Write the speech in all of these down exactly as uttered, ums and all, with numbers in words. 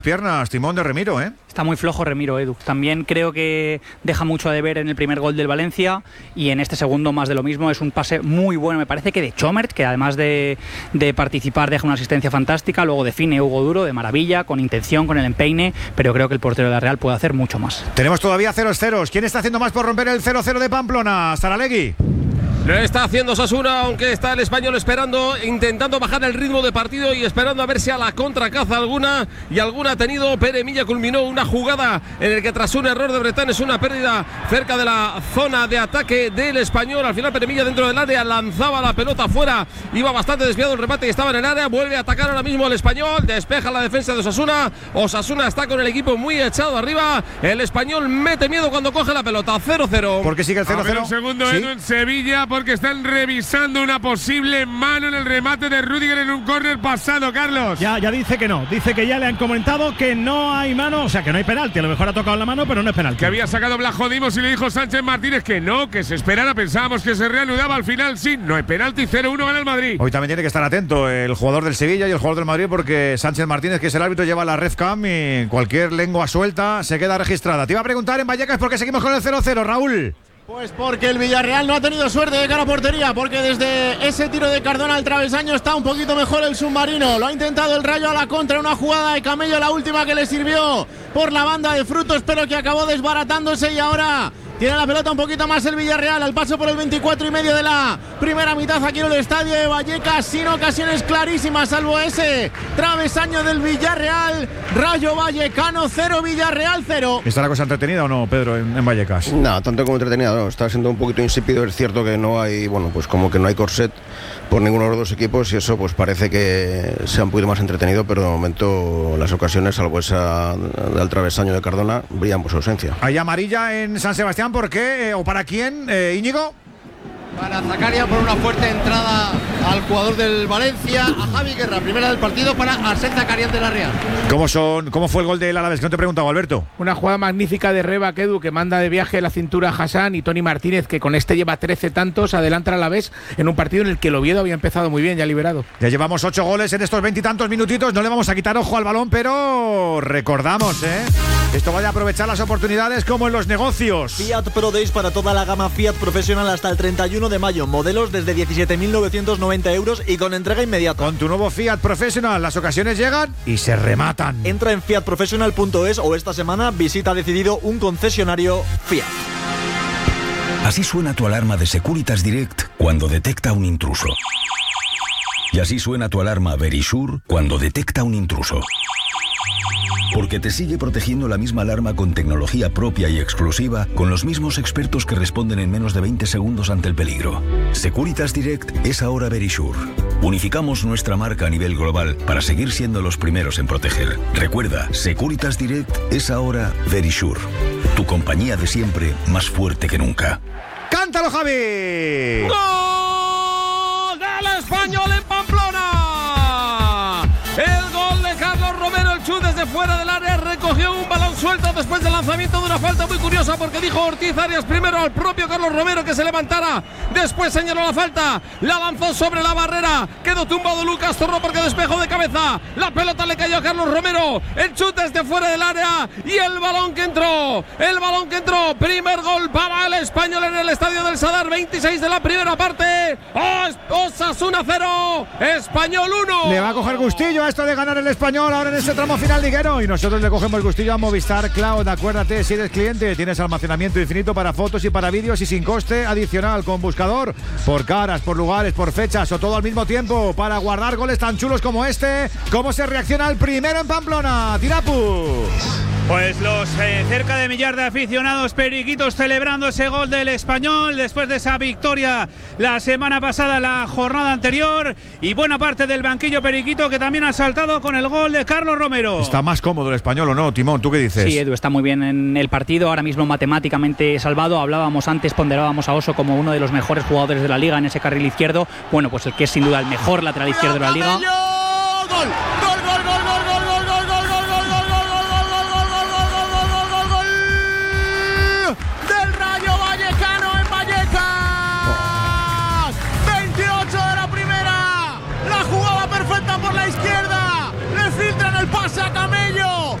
Piernas, timón de Remiro, ¿eh? Está muy flojo Remiro, Edu. También creo que deja mucho a deber en el primer gol del Valencia y en este segundo más de lo mismo. Es un pase muy bueno, me parece que de Chomert, que además de, de participar deja una asistencia fantástica, luego define Hugo Duro de maravilla, con intención, con el empeine, pero creo que el portero de la Real puede hacer mucho más. Tenemos todavía ceros ceros. ¿Quién está haciendo más por romper el cero cero de Pamplona? Saralegui. Lo está haciendo Osasuna, aunque está el Español esperando, intentando bajar el ritmo de partido y esperando a ver si a la contra caza alguna, y alguna ha tenido. Pere Milla culminó una jugada en el que tras un error de Bretán es una pérdida cerca de la zona de ataque del Español. Al final Pere Milla dentro del área lanzaba la pelota fuera, iba bastante desviado el remate y estaba en el área. Vuelve a atacar ahora mismo el Español, despeja la defensa de Osasuna. Osasuna está con el equipo muy echado arriba. El Español mete miedo cuando coge la pelota. cero cero. ¿Por qué sigue el cero cero? Un segundo, ¿Sí? Edu, en Sevilla, porque están revisando una posible mano en el remate de Rüdiger en un córner pasado, Carlos. Ya, ya dice que no, dice que ya le han comentado que no hay mano, o sea que no hay penalti, a lo mejor ha tocado la mano, pero no es penalti. Que había sacado Blajo Dimos y le dijo Sánchez Martínez que no, que se esperara, pensábamos que se reanudaba, al final sí, no hay penalti, cero uno gana el Madrid. Hoy también tiene que estar atento el jugador del Sevilla y el jugador del Madrid, porque Sánchez Martínez, que es el árbitro, lleva la Refcam y cualquier lengua suelta se queda registrada. Te iba a preguntar en Vallecas por qué seguimos con el cero cero, Raúl. Pues porque el Villarreal no ha tenido suerte de cara a portería, porque desde ese tiro de Cardona al travesaño está un poquito mejor el submarino. Lo ha intentado el Rayo a la contra, una jugada de Camello, la última que le sirvió por la banda de Frutos, pero que acabó desbaratándose, y ahora tiene la pelota un poquito más el Villarreal al paso por el veinticuatro y medio de la primera mitad aquí en el estadio de Vallecas, sin ocasiones clarísimas salvo ese travesaño del Villarreal. Rayo Vallecano cero, Villarreal cero. ¿Está la cosa entretenida o no, Pedro, en, en Vallecas? No, tanto como entretenida, no, está siendo un poquito insípido. Es cierto que no hay, bueno, pues como que no hay corset por ninguno de los dos equipos, y eso pues parece que sea un poquito más entretenido, pero de momento las ocasiones, salvo esa del travesaño de Cardona, brillan por su ausencia. ¿Hay amarilla en San Sebastián? ¿Por qué? Eh, ¿O para quién, eh, Íñigo? Para Zakaria por una fuerte entrada al jugador del Valencia, a Javi Guerra, primera del partido para Arsène Zakarian de la Real. ¿Cómo son? ¿Cómo fue el gol del Alavés? Que no te he preguntado, Alberto. Una jugada magnífica de Reba Kedu, que manda de viaje la cintura a Hassan, y Tony Martínez, que con este lleva trece tantos, adelanta al Alavés en un partido en el que el Oviedo había empezado muy bien, ya liberado. Ya llevamos ocho goles en estos veintitantos minutitos, no le vamos a quitar ojo al balón, pero recordamos, ¿eh? Esto vaya a aprovechar las oportunidades como en los negocios. Fiat Pro Days para toda la gama Fiat Professional hasta el treinta y uno de mayo. Modelos desde diecisiete mil novecientos noventa euros y con entrega inmediata. Con tu nuevo Fiat Professional, las ocasiones llegan y se rematan. Entra en fiat professional punto es o esta semana visita decidido un concesionario Fiat. Así suena tu alarma de Securitas Direct cuando detecta un intruso. Y así suena tu alarma Verisure cuando detecta un intruso. Porque te sigue protegiendo la misma alarma con tecnología propia y exclusiva, con los mismos expertos que responden en menos de veinte segundos ante el peligro. Securitas Direct es ahora Verisure. Unificamos nuestra marca a nivel global para seguir siendo los primeros en proteger. Recuerda, Securitas Direct es ahora Verisure. Tu compañía de siempre, más fuerte que nunca. ¡Cántalo, Javi! ¡Gol del Español en Pamplona! El gol de Carlos Romero, el chut desde fuera del área, recogió un balón suelto después del lanzamiento de una falta muy curiosa, porque dijo Ortiz Arias primero al propio Carlos Romero que se levantara, después señaló la falta, la lanzó sobre la barrera, quedó tumbado Lucas Torró porque despejó de cabeza, la pelota le cayó a Carlos Romero, el chut desde fuera del área y el balón que entró, el balón que entró, primer gol para el Español en el estadio del Sadar, veintiséis de la primera parte. Osasuna cero, Español uno. Le va a coger gustillo a esto de ganar el Español ahora en este tramo final liguero, y nosotros le cogemos gustillo a Movistar Cloud. Acuérdate, si eres cliente tienes almacenamiento infinito para fotos y para vídeos y sin coste adicional, con buscador por caras, por lugares, por fechas o todo al mismo tiempo, para guardar goles tan chulos como este. ¿Cómo se reacciona al primero en Pamplona? Tirapu. Pues los eh, cerca de millar de aficionados periquitos celebrando ese gol del Español después de esa victoria la semana pasada, la jornada anterior, y buena parte del banquillo periquito que también ha saltado con el gol de Carlos Romero. ¿Está más cómodo el Español o no, Timón? ¿Tú qué dices? Sí, Edu, está muy bien en el partido, ahora mismo matemáticamente salvado. Hablábamos antes, ponderábamos a Oso como uno de los mejores jugadores de la liga en ese carril izquierdo. Bueno, pues el que es sin duda el mejor lateral izquierdo de la liga. ¡Gol! ¡Gol, gol, gol, gol, gol, gol, gol, gol, gol, gol, gol, gol, gol, gol del Rayo Vallecano en Vallecas! veintiocho de la primera, la jugada perfecta por la izquierda, le filtran el pase a Camello,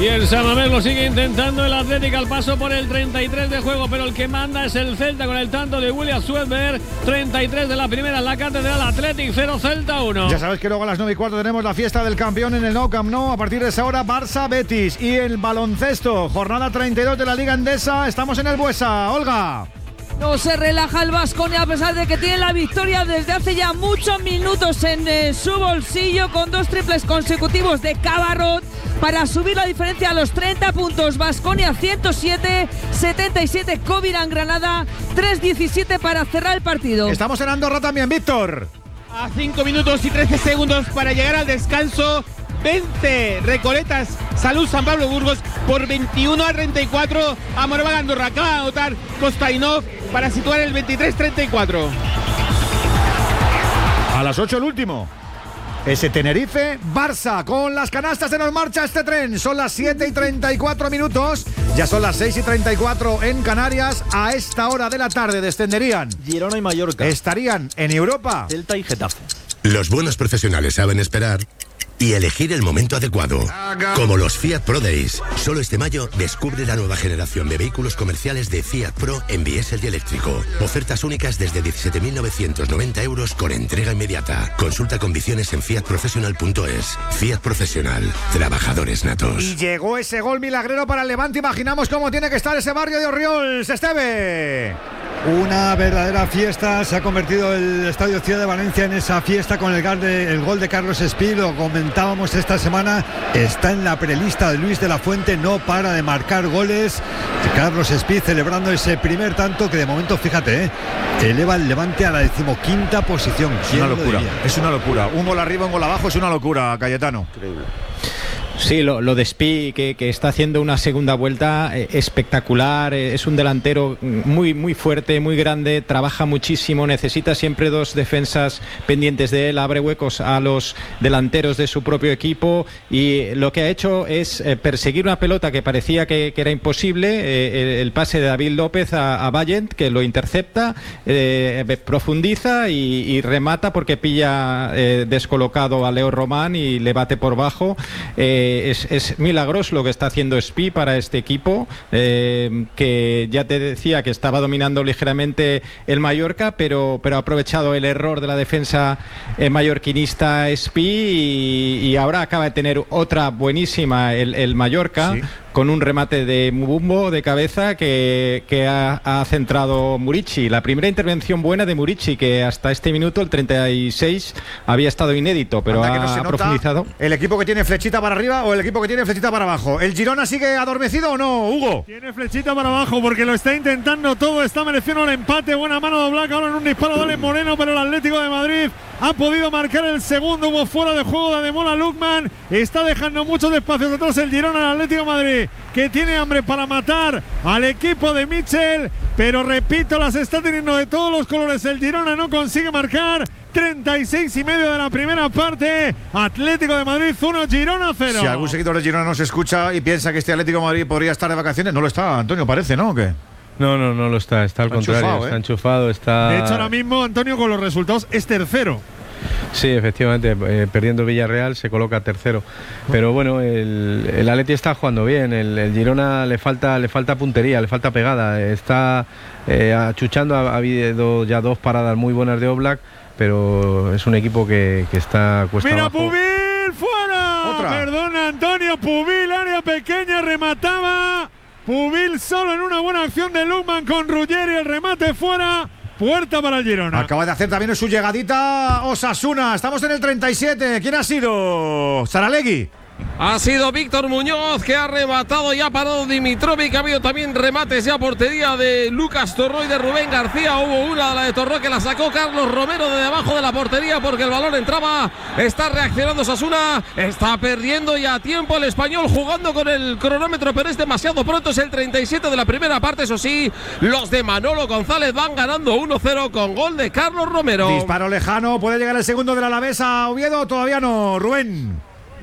Y el Samamés lo sigue intentando el Atlético al paso por el treinta y tres de juego, pero el que manda es el Celta con el tanto de William Swedberg. treinta y tres de la primera en la Catedral. Athletic cero, Celta uno. Ya sabes que luego a las nueve y cuarto tenemos la fiesta del campeón en el Nou Camp Nou. A partir de esa hora, Barça Betis. Y el baloncesto, jornada treinta y dos de la Liga Endesa. Estamos en el Buesa. Olga. No se relaja el Baskonia a pesar de que tiene la victoria desde hace ya muchos minutos en eh, su bolsillo, con dos triples consecutivos de Cabarrot para subir la diferencia a los treinta puntos. Baskonia ciento siete setenta y siete, Covirán Granada tres diecisiete para cerrar el partido. Estamos en Andorra también, Víctor. A cinco minutos y trece segundos para llegar al descanso. Vence Recoletas Salud San Pablo Burgos por veintiuno a treinta y cuatro a Moraván Andorra. Acaba de anotar Kostainov para situar el veintitrés treinta y cuatro. A las ocho el último. Ese Tenerife, Barça, con las canastas se nos marcha este tren. Son las siete y treinta y cuatro minutos. Ya son las seis y treinta y cuatro en Canarias. A esta hora de la tarde descenderían Girona y Mallorca. Estarían en Europa Celta y Getafe. Los buenos profesionales saben esperar y elegir el momento adecuado. Como los Fiat Pro Days. Solo este mayo descubre la nueva generación de vehículos comerciales de Fiat Pro en diésel y eléctrico. Ofertas únicas desde diecisiete mil novecientos noventa euros con entrega inmediata. Consulta condiciones en fiat professional punto es. Fiat Profesional. Trabajadores natos. Y llegó ese gol milagrero para el Levante. Imaginamos cómo tiene que estar ese barrio de Orriols. Esteve. Una verdadera fiesta. Se ha convertido el Estadio Ciudad de Valencia en esa fiesta con el gol de, el gol de Carlos Espí. Lo comentábamos esta semana. Está en la prelista de Luis de la Fuente. No para de marcar goles. Carlos Espí celebrando ese primer tanto que de momento, fíjate, ¿eh? eleva el Levante a la decimoquinta posición. Es una locura. Es una locura. Un gol arriba, un gol abajo. Es una locura, Cayetano. Increíble. Sí, lo, lo de Espí, que, que está haciendo una segunda vuelta eh, espectacular, eh, es un delantero muy, muy fuerte, muy grande, trabaja muchísimo, necesita siempre dos defensas pendientes de él, abre huecos a los delanteros de su propio equipo y lo que ha hecho es eh, perseguir una pelota que parecía que, que era imposible, eh, el, el pase de David López a, a Vallent, que lo intercepta, eh, profundiza y, y remata porque pilla eh, descolocado a Leo Román y le bate por bajo. Eh, Es, es milagroso lo que está haciendo Espí para este equipo, eh, que ya te decía que estaba dominando ligeramente el Mallorca, pero, pero ha aprovechado el error de la defensa eh, mallorquinista Espí y, y ahora acaba de tener otra buenísima el, el Mallorca. Sí. Con un remate de Mubumbo de cabeza que, que ha, ha centrado Murici. La primera intervención buena de Murici, que hasta este minuto, el treinta y seis, había estado inédito, pero ha, no profundizado. ¿El equipo que tiene flechita para arriba o el equipo que tiene flechita para abajo? ¿El Girona sigue adormecido o no, Hugo? Tiene flechita para abajo porque lo está intentando todo, está mereciendo el empate. Buena mano de Black, ahora en un disparo de Alex Moreno, pero el Atlético de Madrid ha podido marcar el segundo. Hubo fuera de juego de Ademola Lookman. Está dejando muchos espacios atrás el Girona al Atlético de Madrid, que tiene hambre para matar al equipo de Mitchell, pero repito, las está teniendo de todos los colores. El Girona no consigue marcar. treinta y seis y medio de la primera parte. Atlético de Madrid uno, Girona cero. Si algún seguidor de Girona nos escucha y piensa que este Atlético de Madrid podría estar de vacaciones, no lo está, Antonio, parece, ¿no? ¿O qué? No, no, no lo está, está al está contrario, enchufado, está ¿eh? enchufado, está... De hecho, ahora mismo, Antonio, con los resultados, es tercero. Sí, efectivamente, eh, perdiendo Villarreal se coloca tercero. Pero bueno, el, el Atleti está jugando bien, el, el Girona le falta, le falta puntería, le falta pegada, está eh, achuchando, ha, ha habido ya dos paradas muy buenas de Oblak, pero es un equipo que, que está cuesta ¡Mira, abajo. Pubil! ¡Fuera! Otra. Perdona, Antonio, Pubil, área pequeña, remataba. Pubil solo en una buena acción de Lukman con Ruggeri, el remate fuera. Puerta para el Girona. Acaba de hacer también su llegadita Osasuna. Estamos en el treinta y siete. ¿Quién ha sido? Saralegui. Ha sido Víctor Muñoz, que ha rematado y ha parado Dimitrovic. Ha habido también remates ya a portería de Lucas Torró y de Rubén García. Hubo una, la de Torró, que la sacó Carlos Romero de debajo de la portería porque el balón entraba. Está reaccionando Osasuna, está perdiendo ya tiempo el Español, jugando con el cronómetro, pero es demasiado pronto. Es el treinta y siete de la primera parte. Eso sí, los de Manolo González van ganando uno cero con gol de Carlos Romero. Disparo lejano. ¿Puede llegar el segundo del Alavés a Oviedo? Todavía no, Rubén.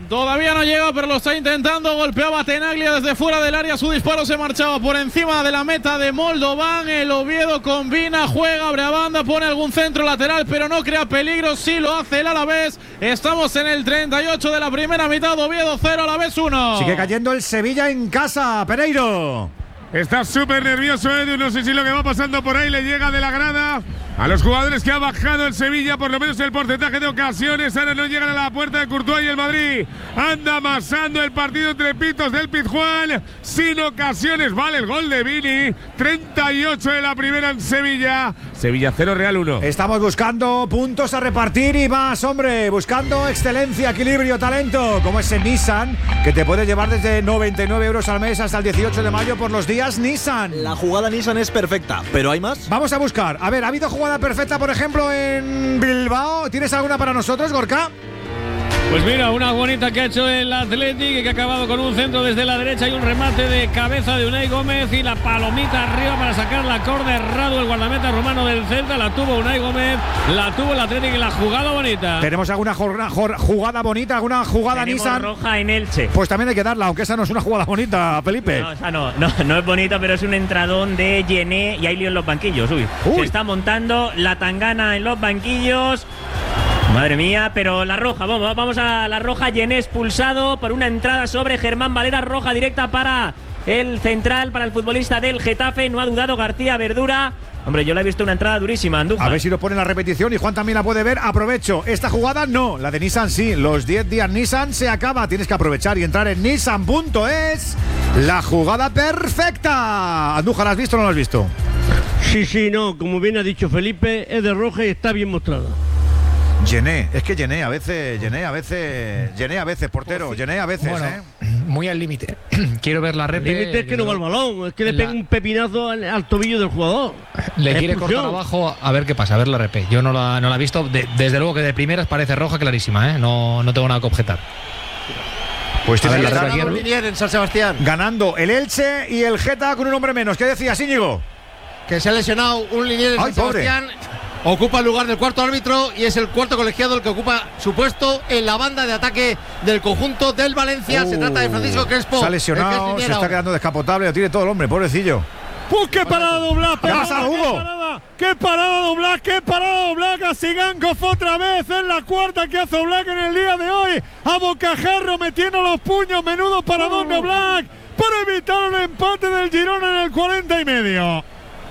Todavía no llega, pero lo está intentando. Golpeaba Tenaglia desde fuera del área. Su disparo se marchaba por encima de la meta de Moldovan. El Oviedo combina, juega, abre a banda, pone algún centro lateral, pero no crea peligro. Sí lo hace el Alavés. Estamos en el treinta y ocho de la primera mitad. Oviedo cero, Alavés uno. Sigue cayendo el Sevilla en casa, Pereiro. Está súper nervioso Edu, no sé si lo que va pasando por ahí le llega de la grada a los jugadores que ha bajado el Sevilla, por lo menos el porcentaje de ocasiones. Ahora no llegan a la puerta de Courtois y el Madrid anda amasando el partido entre pitos del Pizjuán, sin ocasiones. Vale el gol de Vini, treinta y ocho de la primera en Sevilla. Sevilla cero, Real uno. Estamos buscando puntos a repartir y más, hombre, buscando excelencia, equilibrio, talento, como ese Nissan que te puede llevar desde noventa y nueve euros al mes hasta el dieciocho de mayo por los días Nissan. La jugada Nissan es perfecta, pero ¿hay más? Vamos a buscar. A ver, ¿ha habido jugada perfecta, por ejemplo, en Bilbao? ¿Tienes alguna para nosotros, Gorka? Pues mira, una bonita que ha hecho el Athletic, que ha acabado con un centro desde la derecha y un remate de cabeza de Unai Gómez y la palomita arriba para sacar la córner. Errado el guardameta rumano del Celta, la tuvo Unai Gómez, la tuvo el Athletic y la jugada bonita. ¿Tenemos alguna jugada bonita, alguna jugada Tenemos Nissan? roja en Elche. Pues también hay que darla, aunque esa no es una jugada bonita, Felipe. No, esa no, no, no es bonita, pero es un entradón de Yené y hay lío en los banquillos. Uy, Uy. Se está montando la tangana en los banquillos. Madre mía, pero la roja, vamos, vamos a la roja. Yené expulsado por una entrada sobre Germán Valera, roja directa para el central, para el futbolista del Getafe. No ha dudado García Verdura. Hombre, yo le he visto una entrada durísima, Andújar. A ver si lo pone en la repetición y Juan también la puede ver. Aprovecho. Esta jugada no, la de Nissan sí. Los diez días Nissan se acaba. Tienes que aprovechar y entrar en Nissan punto es. La jugada perfecta. Andújar, ¿la has visto o no la has visto? Sí, sí, no. Como bien ha dicho Felipe, es de roja y está bien mostrada. Llené, es que llené a veces, llené a veces, llené a veces, portero, llené a veces, bueno, ¿eh? Muy al límite. Quiero ver la repe. El límite es que no va al balón, es que le pega un pepinazo al, al tobillo del jugador. Le quiere cortar abajo, a ver qué pasa, a ver la repe. Yo no la, no la he visto, de, desde luego que de primeras parece roja clarísima, ¿eh? No, no tengo nada que objetar. Pues tiene que ganar un Linier en San Sebastián. Ganando el Elche y el Geta con un hombre menos. ¿Qué decías, Íñigo? Que se ha lesionado un Linier en Ay, San pobre. Sebastián. Ocupa el lugar del cuarto árbitro y es el cuarto colegiado el que ocupa su puesto en la banda de ataque del conjunto del Valencia. Uh, se trata de Francisco Crespo. Se ha lesionado, se está quedando descapotable, lo tiene todo el hombre, pobrecillo. ¡Pues qué parada doblada! ¿Qué pasa, Hugo? ¡Qué parada! ¡Qué parada doblada! ¡Qué parada doblada! Sigankov otra vez, es la cuarta que hace Oblak en el día de hoy. A bocajarro metiendo los puños, menudo paradón de Oblak para evitar el empate del Girona en el cuarenta y medio.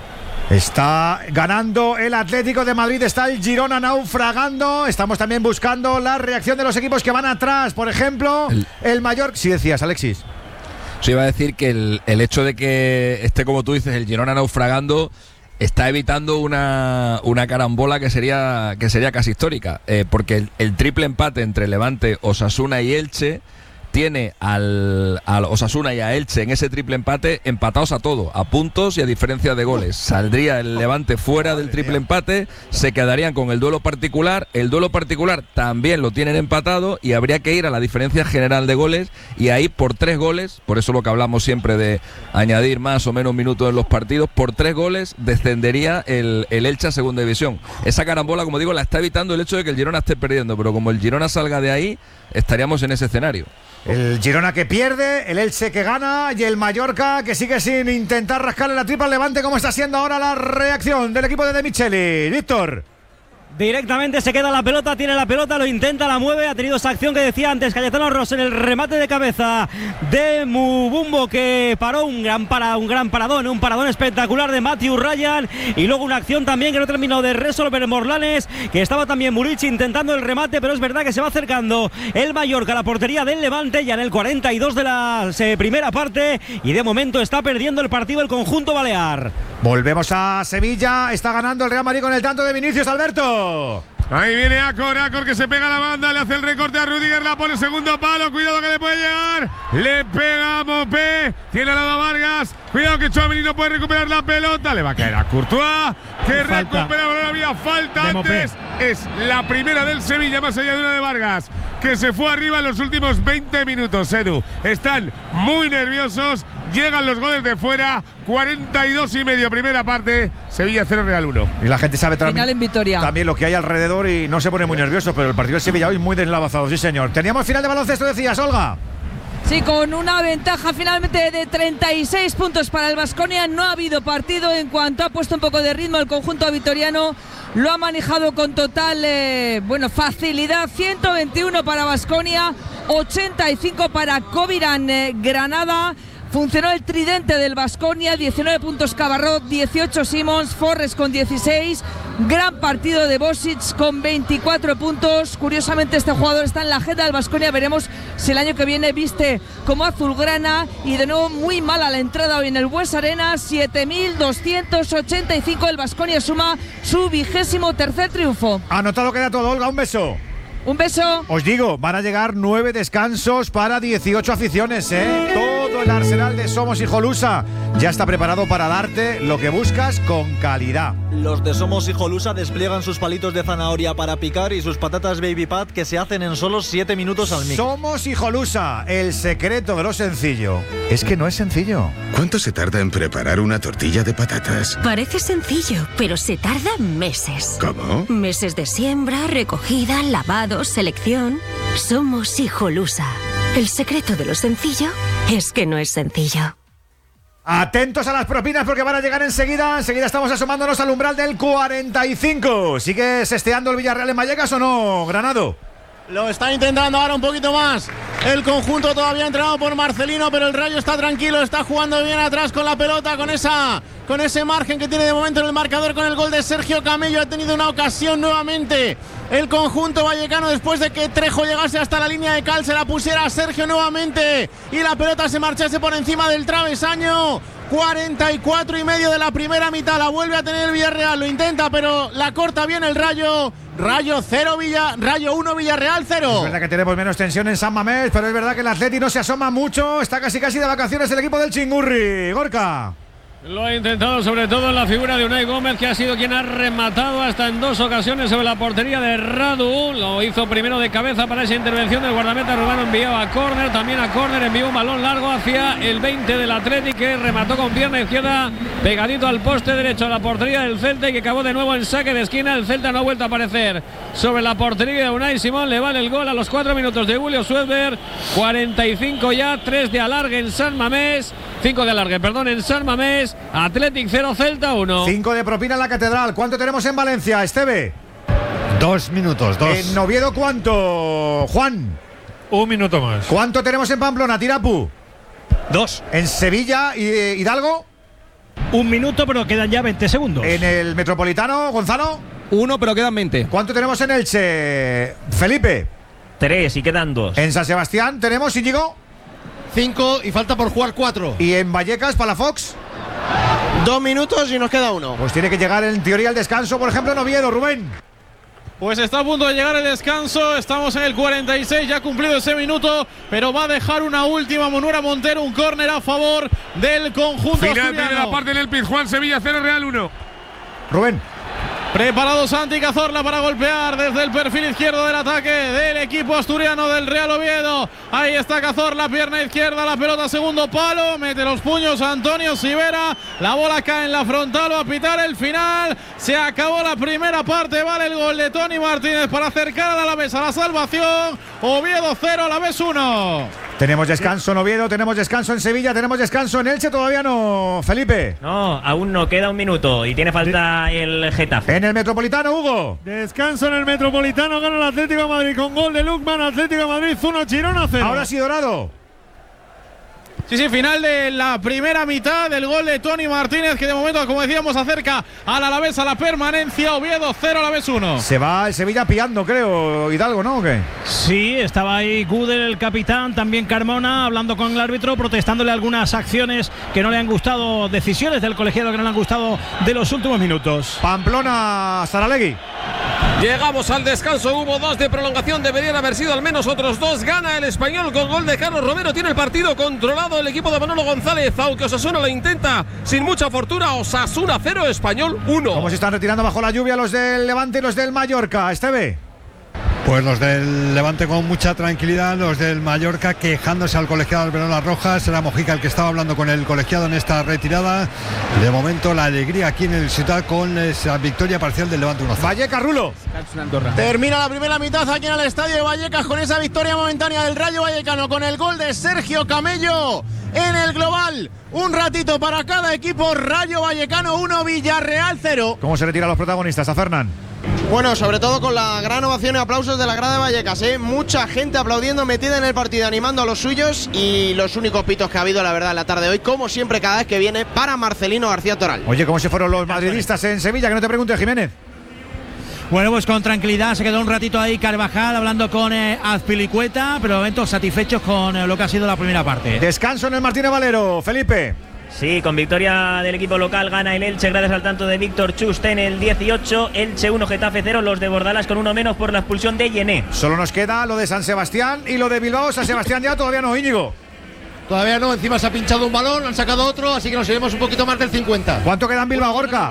Está ganando el Atlético de Madrid, está el Girona naufragando. Estamos también buscando la reacción de los equipos que van atrás. Por ejemplo, el, el Mallorca. Sí decías, Alexis. Sí, iba a decir que el, el hecho de que esté, como tú dices, el Girona naufragando está evitando una, una carambola que sería, que sería casi histórica. Eh, porque el, el triple empate entre Levante, Osasuna y Elche tiene al, al Osasuna y a Elche en ese triple empate empatados a todo, a puntos y a diferencia de goles. Saldría el Levante fuera del triple empate, se quedarían con el duelo particular. El duelo particular también lo tienen empatado y habría que ir a la diferencia general de goles, y ahí por tres goles, por eso lo que hablamos siempre de añadir más o menos minutos en los partidos, por tres goles descendería el, el Elche a segunda división. Esa carambola, como digo, la está evitando el hecho de que el Girona esté perdiendo, pero como el Girona salga de ahí, estaríamos en ese escenario. El Girona que pierde, el Elche que gana y el Mallorca que sigue sin intentar rascarle la tripa al Levante. ¿Cómo está siendo ahora la reacción del equipo de De Micheli? Víctor. Directamente se queda la pelota, tiene la pelota, lo intenta, la mueve. Ha tenido esa acción que decía antes Cayetano Ross en el remate de cabeza de Mubumbo, que paró un gran, para, un gran paradón, un paradón espectacular de Matthew Ryan. Y luego una acción también que no terminó de resolver Morlanes, que estaba también Murici intentando el remate, pero es verdad que se va acercando el Mallorca a la portería del Levante ya en el cuarenta y dos de la eh, primera parte, y de momento está perdiendo el partido el conjunto balear. Volvemos a Sevilla, está ganando el Real Madrid con el tanto de Vinicius. Alberto. Ahí viene Acor, Acor que se pega a la banda, le hace el recorte a Rudiger, la pone segundo palo, cuidado que le puede llegar, le pega a Mopé, tiene al lado a Vargas, cuidado que Tchouaméni no puede recuperar la pelota, le va a caer a Courtois, que Falta. recupera, pero no había falta De antes, Mopé. es la primera del Sevilla, más allá de una de Vargas, que se fue arriba en los últimos veinte minutos, Edu, están muy nerviosos, llegan los goles de fuera. cuarenta y dos y medio primera parte, Sevilla cero, Real uno. Y la gente sabe Final también, en Vitoria. también lo que hay alrededor y no se pone muy nervioso, pero el partido de Sevilla hoy muy deslavazado, sí señor. Teníamos final de baloncesto, decías, Olga. Sí, con una ventaja finalmente de treinta y seis puntos para el Baskonia. No ha habido partido. En cuanto ha puesto un poco de ritmo el conjunto vitoriano, lo ha manejado con total eh, bueno, facilidad. ciento veintiuno para Baskonia, ochenta y cinco para Covirán eh, Granada. Funcionó el tridente del Baskonia, diecinueve puntos Cabarrot, dieciocho Simons, Forres con dieciséis. Gran partido de Bosic con veinticuatro puntos. Curiosamente este jugador está en la agenda del Baskonia. Veremos si el año que viene viste como azulgrana. Y de nuevo muy mala la entrada hoy en el Bues Arena. siete mil doscientos ochenta y cinco. El Baskonia suma su vigésimo tercer triunfo. Anotado queda todo, Olga, un beso. Un beso. Os digo, van a llegar nueve descansos para dieciocho aficiones, ¿eh? Todo el arsenal de Somos Hijolusa ya está preparado para darte lo que buscas con calidad. Los de Somos Hijolusa despliegan sus palitos de zanahoria para picar y sus patatas Baby Pat que se hacen en solo siete minutos al mix. Somos Hijolusa, el secreto de lo sencillo es que no es sencillo. ¿Cuánto se tarda en preparar una tortilla de patatas? Parece sencillo, pero se tarda meses. ¿Cómo? Meses de siembra, recogida, lavado, selección. Somos Hijolusa. El secreto de lo sencillo es que no es sencillo. Atentos a las propinas porque van a llegar enseguida. Enseguida estamos asomándonos al umbral del cuarenta y cinco. ¿Sigue sesteando el Villarreal en Vallecas o no, Granado? Lo está intentando ahora un poquito más. El conjunto todavía entrenado por Marcelino, pero el Rayo está tranquilo, está jugando bien atrás con la pelota, con esa, con ese margen que tiene de momento en el marcador con el gol de Sergio Camello. Ha tenido una ocasión nuevamente el conjunto vallecano después de que Trejo llegase hasta la línea de cal, se la pusiera a Sergio nuevamente y la pelota se marchase por encima del travesaño. cuarenta y cuatro y medio de la primera mitad, la vuelve a tener el Villarreal, lo intenta pero la corta bien el Rayo. Rayo cero, Villa, Rayo uno, Villarreal cero. Es verdad que tenemos menos tensión en San Mamés, pero es verdad que el Atleti no se asoma mucho. Está casi casi de vacaciones el equipo del Chingurri. Gorka. Lo ha intentado sobre todo en la figura de Unai Gómez, que ha sido quien ha rematado hasta en dos ocasiones sobre la portería de Radu. Lo hizo primero de cabeza para esa intervención del guardameta rumano, envió a córner, también a córner, envió un balón largo hacia el veinte del Atlético, que remató con pierna izquierda pegadito al poste derecho a la portería del Celta y que acabó de nuevo en saque de esquina. El Celta no ha vuelto a aparecer sobre la portería de Unai Simón. Le vale el gol a los cuatro minutos de Julio Suedberg. cuarenta y cinco ya, tres de alargue en San Mamés, cinco de alargue, perdón, en San Mamés. Athletic cero, Celta uno. cinco de propina en la Catedral. ¿Cuánto tenemos en Valencia, Esteve? Dos minutos, dos. ¿En Oviedo cuánto, Juan? Un minuto más. ¿Cuánto tenemos en Pamplona, Tirapu? Dos. ¿En Sevilla y Hidalgo? Un minuto, pero quedan ya veinte segundos. ¿En el Metropolitano, Gonzalo? Uno, pero quedan veinte. ¿Cuánto tenemos en Elche, Felipe? Tres y quedan dos. ¿En San Sebastián tenemos, Íñigo? Cinco y falta por jugar cuatro. ¿Y en Vallecas, Palafox? Dos minutos y nos queda uno. Pues tiene que llegar en teoría el descanso, por ejemplo, en Oviedo, Rubén. Pues está a punto de llegar el descanso, estamos en el cuarenta y seis, ya ha cumplido ese minuto, pero va a dejar una última Monura Montero, un córner a favor del conjunto Final asturiano. primera parte en el Pizjuán, Sevilla cero, Real uno. Rubén. Preparado Santi Cazorla para golpear desde el perfil izquierdo del ataque del equipo asturiano del Real Oviedo. Ahí está Cazorla, pierna izquierda, la pelota segundo palo, mete los puños a Antonio Sivera, la bola cae en la frontal, va a pitar el final. Se acabó la primera parte, vale el gol de Tony Martínez para acercar al Alavés a la salvación. Oviedo cero, Alavés uno. Tenemos descanso en Oviedo, tenemos descanso en Sevilla, tenemos descanso en Elche, todavía no, Felipe. No, aún no, queda un minuto y tiene falta el Getafe. En el Metropolitano, Hugo. Descanso en el Metropolitano, gana el Atlético de Madrid con gol de Lukman. Atlético de Madrid uno, Girona cero. Ahora sí, Dorado. Sí, sí, final de la primera mitad del gol de Tony Martínez, que de momento, como decíamos, acerca al Alavés a la permanencia. Oviedo cero, Alavés uno. Se va el Sevilla pillando, creo, Hidalgo, ¿no? ¿O qué? Sí, estaba ahí Gudel, el capitán, también Carmona, hablando con el árbitro, protestándole algunas acciones que no le han gustado, decisiones del colegiado que no le han gustado de los últimos minutos. Pamplona, Saralegui. Llegamos al descanso, hubo dos de prolongación, deberían haber sido al menos otros dos. Gana el Español con gol de Carlos Romero, tiene el partido controlado el equipo de Manolo González, aunque Osasuna lo intenta sin mucha fortuna. Osasuna cero, Español uno. ¿Cómo se están retirando bajo la lluvia los del Levante y los del Mallorca, Esteve? Pues los del Levante con mucha tranquilidad, los del Mallorca quejándose al colegiado Alberola Rojas. Era Mojica el que estaba hablando con el colegiado en esta retirada. De momento la alegría aquí en el Ciutat con esa victoria parcial del Levante uno cero. Vallecas, Rulo. Termina la primera mitad aquí en el estadio de Vallecas con esa victoria momentánea del Rayo Vallecano con el gol de Sergio Camello en el global. Un ratito para cada equipo. Rayo Vallecano uno, Villarreal cero. ¿Cómo se retiran los protagonistas? A Fernán. Bueno, sobre todo con la gran ovación y aplausos de la grada de Vallecas, ¿eh? Mucha gente aplaudiendo, metida en el partido, animando a los suyos, y los únicos pitos que ha habido, la verdad, en la tarde de hoy, como siempre, cada vez que viene, para Marcelino García Toral. Oye, ¿cómo se fueron los madridistas en Sevilla? Que no te pregunte, Jiménez. Bueno, pues con tranquilidad, se quedó un ratito ahí Carvajal hablando con eh, Azpilicueta, pero de momento satisfechos con eh, lo que ha sido la primera parte. Descanso en el Martínez Valero, Felipe. Sí, con victoria del equipo local gana el Elche gracias al tanto de Víctor Chust en el dieciocho. Elche uno, Getafe cero, los de Bordalás con uno menos por la expulsión de Yené. Solo nos queda lo de San Sebastián y lo de Bilbao. San Sebastián ya todavía no, Íñigo. Todavía no, encima se ha pinchado un balón, han sacado otro, así que nos iremos un poquito más del cincuenta. ¿Cuánto queda en Bilbao, Gorka?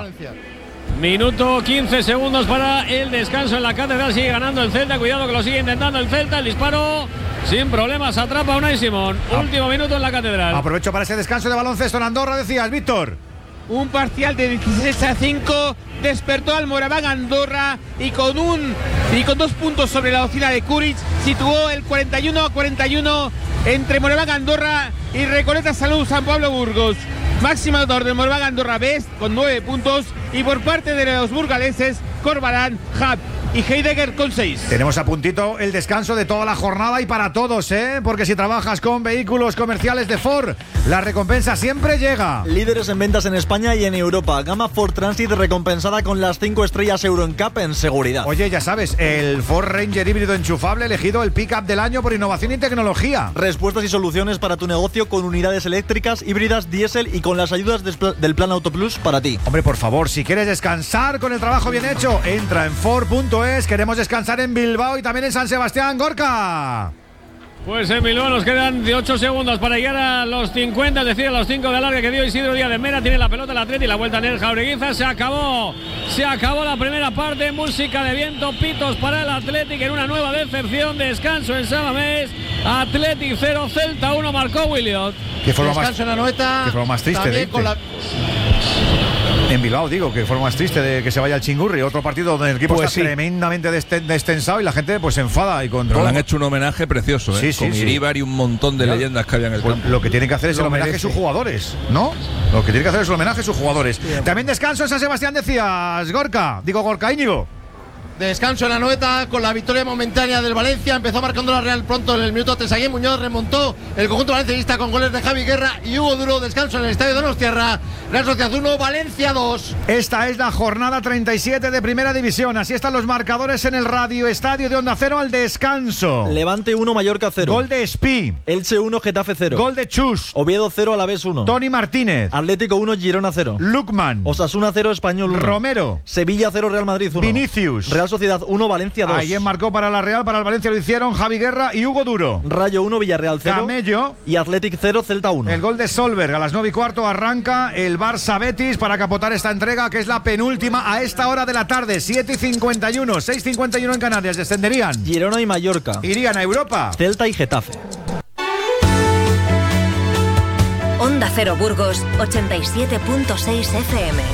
Minuto quince segundos para el descanso en la Catedral. Sigue ganando el Celta. Cuidado que lo sigue intentando el Celta. El disparo sin problemas. Atrapa a Unai Simón. Ah. Último minuto en la Catedral. Aprovecho para ese descanso de baloncesto en Andorra, decías, Víctor. Un parcial de dieciséis a cinco despertó al Moraván Andorra y con un y con dos puntos sobre la docena de Kuric situó el cuarenta y uno a cuarenta y uno entre Moraván Andorra y Recoleta Salud San Pablo Burgos. Máximo autor del Moraván Andorra Best con nueve puntos y por parte de los burgaleses Corbalán, Hab y Heidegger con seis. Tenemos a puntito el descanso de toda la jornada y para todos, ¿eh? Porque si trabajas con vehículos comerciales de Ford, la recompensa siempre llega. Líderes en ventas en España y en Europa. Gama Ford Transit recompensada con las cinco estrellas Euro N C A P en seguridad. Oye, ya sabes, el Ford Ranger híbrido enchufable elegido el pick-up del año por innovación y tecnología. Respuestas y soluciones para tu negocio con unidades eléctricas, híbridas, diésel y con las ayudas del Plan Auto Plus para ti. Hombre, por favor, si quieres descansar con el trabajo bien hecho, entra en Ford punto es. Queremos descansar en Bilbao y también en San Sebastián, Gorka. Pues en Bilbao nos quedan de ocho segundos para llegar a los cincuenta, es decir, a los cinco de alargue que dio Isidro Díaz de Mera. Tiene la pelota el Atleti y la vuelta en el Jaureguiza. Se acabó, se acabó la primera parte. Música de viento, pitos para el Athletic en una nueva decepción. Descanso en Samamés. Athletic cero, Celta uno, marcó Williot. ¿Qué forma Descanso más, en la Noeta. qué forma más triste de con la... En Bilbao, digo, que forma más triste de que se vaya al Chingurri. Otro partido donde el equipo pues está sí. tremendamente destensado y la gente pues se enfada. Y con Pero todo. le han hecho un homenaje precioso, ¿eh? Sí, sí, con sí. Iríbar y un montón de Claro. leyendas que había en el Pues campo. lo que tienen que hacer es Lo el homenaje merece. a sus jugadores, ¿no? Lo que tienen que hacer es el homenaje a sus jugadores. Sí, también descanso en San Sebastián, decías, Gorka. Digo, Gorka, Íñigo. Descanso en la Noeta con la victoria momentánea del Valencia. Empezó marcando la Real pronto en el minuto Tesaguín Muñoz. Remontó el conjunto valencianista con goles de Javi Guerra y Hugo Duro. Descanso en el estadio de Donostiarra. Real Sociedad uno, Valencia dos. Esta es la jornada treinta y siete de Primera División. Así están los marcadores en el Radio Estadio de Onda Cero al descanso. Levante uno, Mallorca cero. Gol de Espí. Elche uno, Getafe cero. Gol de Chus. Oviedo cero, Alavés uno. Tony Martínez. Atlético uno, Girona cero. Lukman. Osasuna cero, Español uno. Romero. Sevilla cero, Real Madrid uno. Vinicius. Real Sociedad uno, Valencia dos. Ayer marcó para la Real, para el Valencia lo hicieron Javi Guerra y Hugo Duro. Rayo uno, Villarreal cero. Camello. Y Athletic cero, Celta uno. El gol de Solberg a las nueve y cuarto arranca el Barça Betis para capotar esta entrega que es la penúltima a esta hora de la tarde. siete y cincuenta y uno, seis y cincuenta y uno en Canarias. Descenderían Girona y Mallorca. Irían a Europa. Celta y Getafe. Onda Cero Burgos ochenta y siete punto seis F M.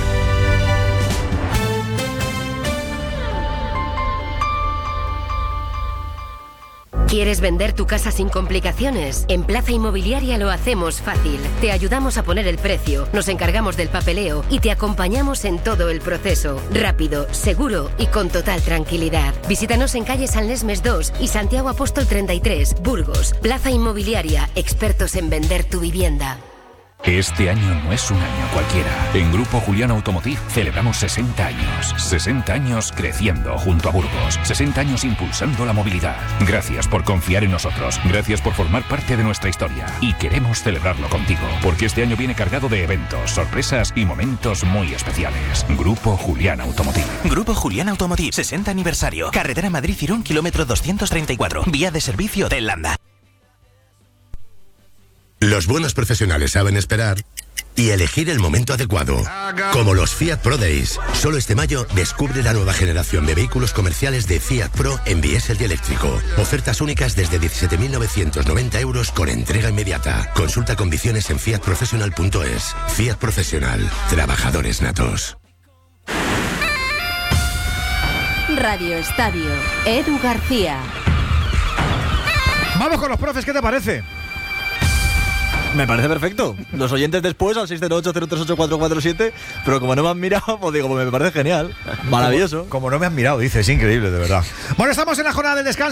¿Quieres vender tu casa sin complicaciones? En Plaza Inmobiliaria lo hacemos fácil. Te ayudamos a poner el precio, nos encargamos del papeleo y te acompañamos en todo el proceso. Rápido, seguro y con total tranquilidad. Visítanos en calle San Lesmes dos y Santiago Apóstol treinta y tres, Burgos. Plaza Inmobiliaria, expertos en vender tu vivienda. Este año no es un año cualquiera. En Grupo Julián Automotive celebramos sesenta años. sesenta años creciendo junto a Burgos. sesenta años impulsando la movilidad. Gracias por confiar en nosotros. Gracias por formar parte de nuestra historia. Y queremos celebrarlo contigo, porque este año viene cargado de eventos, sorpresas y momentos muy especiales. Grupo Julián Automotive. Grupo Julián Automotive, sesenta aniversario. Carretera Madrid-Irún, kilómetro doscientos treinta y cuatro. Vía de servicio de Landa. Los buenos profesionales saben esperar y elegir el momento adecuado. Como los Fiat Pro Days. Solo este mayo descubre la nueva generación de vehículos comerciales de Fiat Pro en diésel y eléctrico. Ofertas únicas desde diecisiete mil novecientos noventa euros con entrega inmediata. Consulta condiciones en fiat professional punto es. Fiat Profesional. Trabajadores natos. Radio Estadio. Edu García. Vamos con los profes, ¿qué te parece? Me parece perfecto. Los oyentes después al seis cero ocho cero tres ocho cuatro cuatro siete, pero como no me han mirado, pues digo, pues me parece genial. Maravilloso. Como, como no me han mirado, dice, es increíble, de verdad. Bueno, estamos en la jornada del descanso.